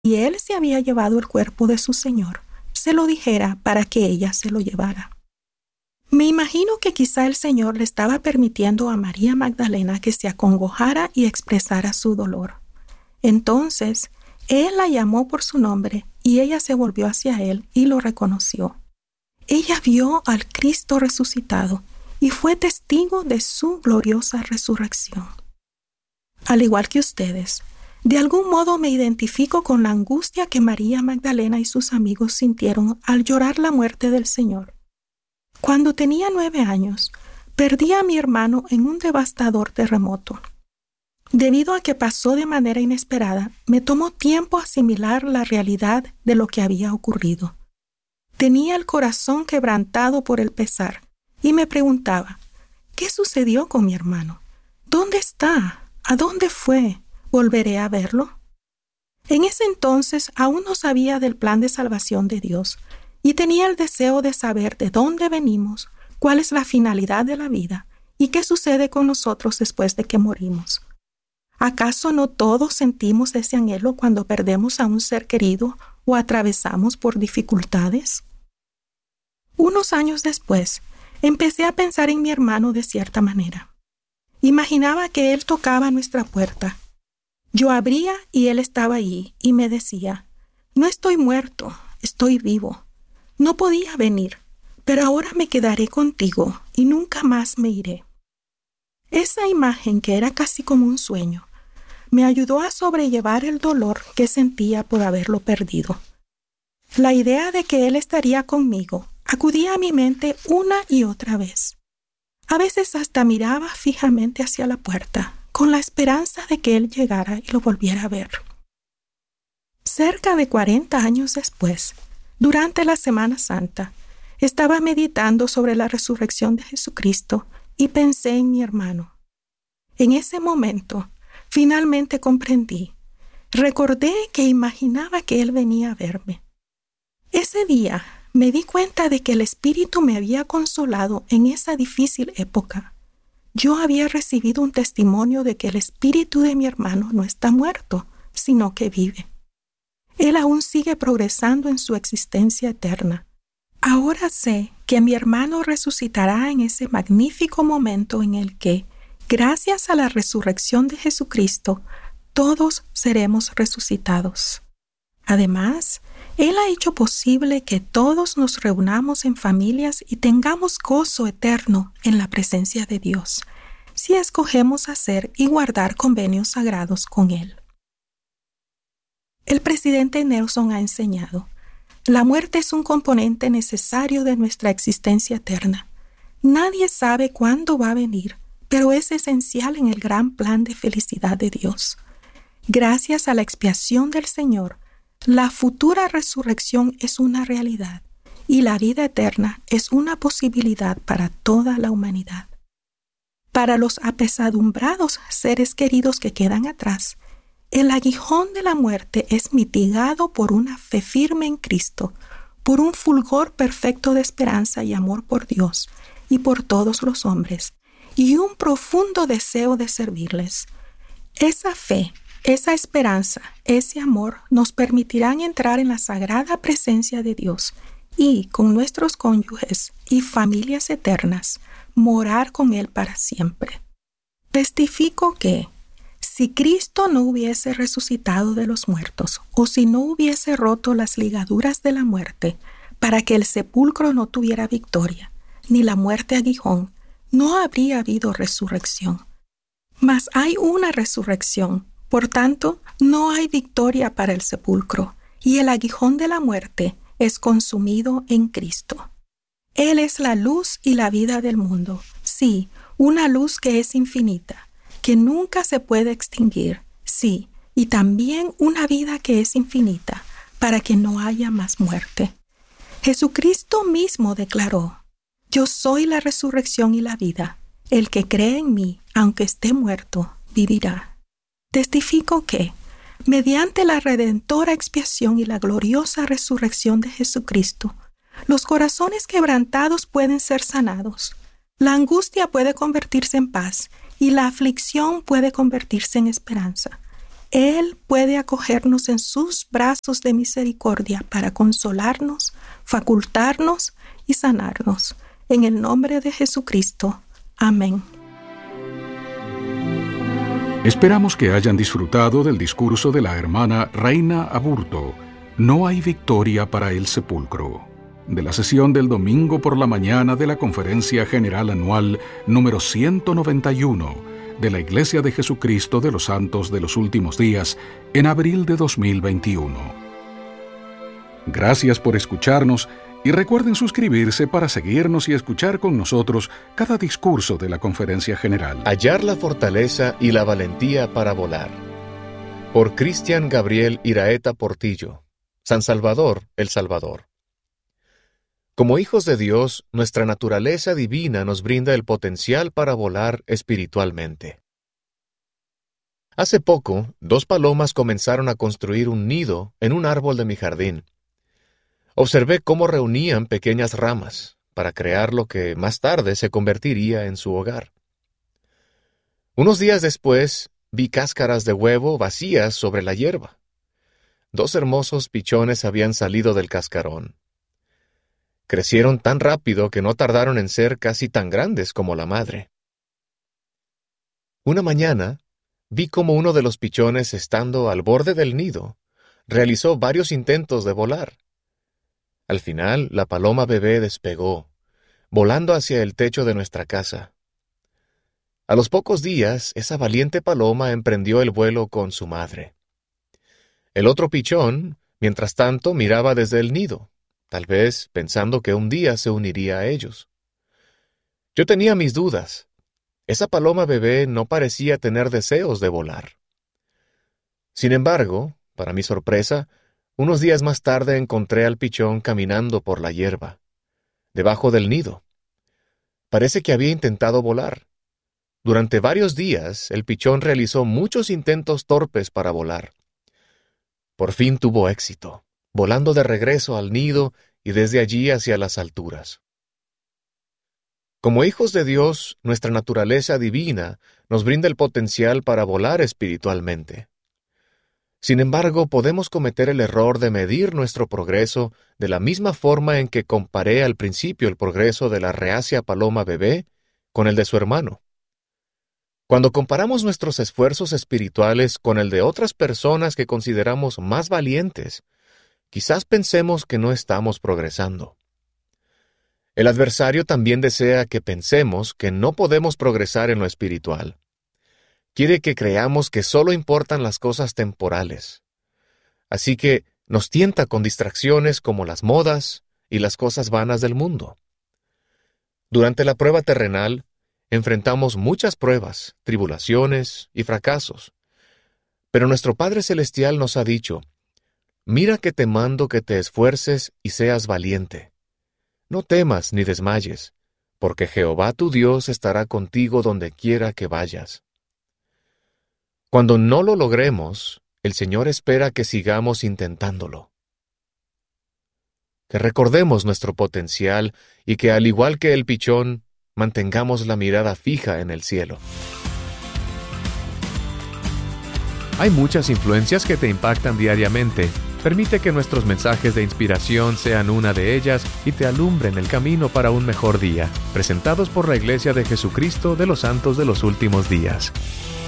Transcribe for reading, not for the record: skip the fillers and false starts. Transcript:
y él se había llevado el cuerpo de su Señor, se lo dijera para que ella se lo llevara. Me imagino que quizá el Señor le estaba permitiendo a María Magdalena que se acongojara y expresara su dolor. Entonces, él la llamó por su nombre y ella se volvió hacia él y lo reconoció. Ella vio al Cristo resucitado y fue testigo de su gloriosa resurrección. Al igual que ustedes, de algún modo me identifico con la angustia que María Magdalena y sus amigos sintieron al llorar la muerte del Señor. Cuando tenía 9 años, perdí a mi hermano en un devastador terremoto. Debido a que pasó de manera inesperada, me tomó tiempo asimilar la realidad de lo que había ocurrido. Tenía el corazón quebrantado por el pesar y me preguntaba, ¿qué sucedió con mi hermano? ¿Dónde está? ¿A dónde fue? ¿Volveré a verlo? En ese entonces aún no sabía del plan de salvación de Dios y tenía el deseo de saber de dónde venimos, cuál es la finalidad de la vida y qué sucede con nosotros después de que morimos. ¿Acaso no todos sentimos ese anhelo cuando perdemos a un ser querido o atravesamos por dificultades? Unos años después, empecé a pensar en mi hermano de cierta manera. Imaginaba que él tocaba nuestra puerta. Yo abría y él estaba allí y me decía, no estoy muerto, estoy vivo. No podía venir, pero ahora me quedaré contigo y nunca más me iré. Esa imagen, que era casi como un sueño, me ayudó a sobrellevar el dolor que sentía por haberlo perdido. La idea de que él estaría conmigo acudía a mi mente una y otra vez. A veces hasta miraba fijamente hacia la puerta, con la esperanza de que él llegara y lo volviera a ver. Cerca de 40 años después, durante la Semana Santa, estaba meditando sobre la resurrección de Jesucristo y pensé en mi hermano. En ese momento, finalmente comprendí. Recordé que imaginaba que él venía a verme. Ese día me di cuenta de que el Espíritu me había consolado en esa difícil época. Yo había recibido un testimonio de que el espíritu de mi hermano no está muerto, sino que vive. Él aún sigue progresando en su existencia eterna. Ahora sé que mi hermano resucitará en ese magnífico momento en el que, gracias a la resurrección de Jesucristo, todos seremos resucitados. Además, Él ha hecho posible que todos nos reunamos en familias y tengamos gozo eterno en la presencia de Dios, si escogemos hacer y guardar convenios sagrados con Él. El presidente Nelson ha enseñado, la muerte es un componente necesario de nuestra existencia eterna. Nadie sabe cuándo va a venir, pero es esencial en el gran plan de felicidad de Dios. Gracias a la expiación del Señor, la futura resurrección es una realidad y la vida eterna es una posibilidad para toda la humanidad. Para los apesadumbrados seres queridos que quedan atrás, el aguijón de la muerte es mitigado por una fe firme en Cristo, por un fulgor perfecto de esperanza y amor por Dios y por todos los hombres, y un profundo deseo de servirles. Esa fe, esa esperanza, ese amor nos permitirán entrar en la sagrada presencia de Dios y, con nuestros cónyuges y familias eternas, morar con Él para siempre. Testifico que, si Cristo no hubiese resucitado de los muertos, o si no hubiese roto las ligaduras de la muerte, para que el sepulcro no tuviera victoria, ni la muerte aguijón, no habría habido resurrección. Mas hay una resurrección, por tanto, no hay victoria para el sepulcro, y el aguijón de la muerte es consumido en Cristo. Él es la luz y la vida del mundo, sí, una luz que es infinita, que nunca se puede extinguir, sí, y también una vida que es infinita, para que no haya más muerte. Jesucristo mismo declaró, yo soy la resurrección y la vida. El que cree en mí, aunque esté muerto, vivirá. Testifico que, mediante la redentora expiación y la gloriosa resurrección de Jesucristo, los corazones quebrantados pueden ser sanados, la angustia puede convertirse en paz y la aflicción puede convertirse en esperanza. Él puede acogernos en sus brazos de misericordia para consolarnos, facultarnos y sanarnos. En el nombre de Jesucristo. Amén. Esperamos que hayan disfrutado del discurso de la hermana Reina Aburto, No hay victoria para el sepulcro, de la sesión del domingo por la mañana de la Conferencia General Anual número 191 de la Iglesia de Jesucristo de los Santos de los Últimos Días en abril de 2021. Gracias por escucharnos y recuerden suscribirse para seguirnos y escuchar con nosotros cada discurso de la Conferencia General. Hallar la fortaleza y la valentía para volar. Por Cristian Gabriel Iraeta Portillo, San Salvador, El Salvador. Como hijos de Dios, nuestra naturaleza divina nos brinda el potencial para volar espiritualmente. Hace poco, 2 palomas comenzaron a construir un nido en un árbol de mi jardín. Observé cómo reunían pequeñas ramas para crear lo que más tarde se convertiría en su hogar. Unos días después, vi cáscaras de huevo vacías sobre la hierba. 2 hermosos pichones habían salido del cascarón. Crecieron tan rápido que no tardaron en ser casi tan grandes como la madre. Una mañana, vi cómo uno de los pichones, estando al borde del nido, realizó varios intentos de volar. Al final, la paloma bebé despegó, volando hacia el techo de nuestra casa. A los pocos días, esa valiente paloma emprendió el vuelo con su madre. El otro pichón, mientras tanto, miraba desde el nido, tal vez pensando que un día se uniría a ellos. Yo tenía mis dudas. Esa paloma bebé no parecía tener deseos de volar. Sin embargo, para mi sorpresa, unos días más tarde encontré al pichón caminando por la hierba, debajo del nido. Parece que había intentado volar. Durante varios días, el pichón realizó muchos intentos torpes para volar. Por fin tuvo éxito, volando de regreso al nido y desde allí hacia las alturas. Como hijos de Dios, nuestra naturaleza divina nos brinda el potencial para volar espiritualmente. Sin embargo, podemos cometer el error de medir nuestro progreso de la misma forma en que comparé al principio el progreso de la reacia paloma bebé con el de su hermano. Cuando comparamos nuestros esfuerzos espirituales con el de otras personas que consideramos más valientes, quizás pensemos que no estamos progresando. El adversario también desea que pensemos que no podemos progresar en lo espiritual. Quiere que creamos que solo importan las cosas temporales. Así que nos tienta con distracciones como las modas y las cosas vanas del mundo. Durante la prueba terrenal, enfrentamos muchas pruebas, tribulaciones y fracasos. Pero nuestro Padre Celestial nos ha dicho: mira que te mando que te esfuerces y seas valiente. No temas ni desmayes, porque Jehová tu Dios estará contigo donde quiera que vayas. Cuando no lo logremos, el Señor espera que sigamos intentándolo. Que recordemos nuestro potencial y que, al igual que el pichón, mantengamos la mirada fija en el cielo. Hay muchas influencias que te impactan diariamente. Permite que nuestros mensajes de inspiración sean una de ellas y te alumbren el camino para un mejor día. Presentados por la Iglesia de Jesucristo de los Santos de los Últimos Días.